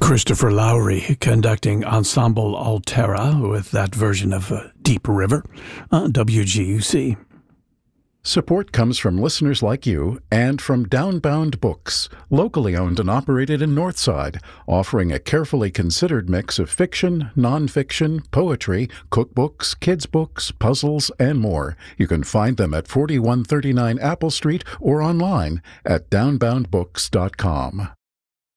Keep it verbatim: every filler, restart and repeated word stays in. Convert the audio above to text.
Christopher Lowry conducting Ensemble Altera with that version of uh, Deep River on W G U C. Support comes from listeners like you and from Downbound Books, locally owned and operated in Northside, offering a carefully considered mix of fiction, nonfiction, poetry, cookbooks, kids' books, puzzles, and more. You can find them at forty-one thirty-nine Apple Street or online at downbound books dot com.